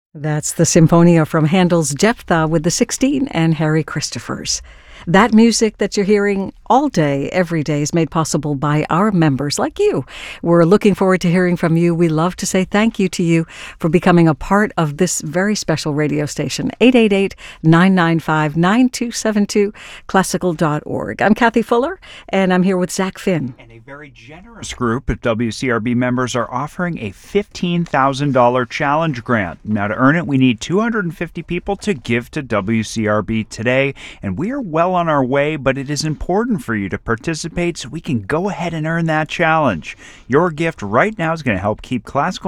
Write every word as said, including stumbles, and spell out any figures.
That's the Symphonia from Handel's Jephthah with the sixteen and Harry Christophers. That music that you're hearing all day, every day, is made possible by our members like you. We're looking forward to hearing from you. We love to say thank you to you for becoming a part of this very special radio station. eight eight eight, nine nine five, nine two seven two, classical dot org. I'm Kathy Fuller, and I'm here with Zach Finn. And a very generous group of W C R B members are offering a fifteen thousand dollars challenge grant. Now, to earn it, we need two hundred fifty people to give to W C R B today, and we are well on our way, but it is important for you to participate so we can go ahead and earn that challenge. Your gift right now is going to help keep classical